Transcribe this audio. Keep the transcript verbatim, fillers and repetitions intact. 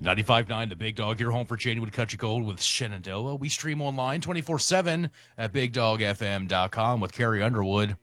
ninety-five point nine The Big Dog, your home for Chainwood Country Gold with Shenandoah. We stream online twenty-four seven at big dog f m dot com with Carrie Underwood.